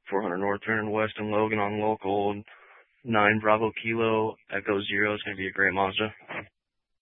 400 North turning west and Logan on local 9 Bravo Kilo Echo Zero. It's going to be a great Mazda.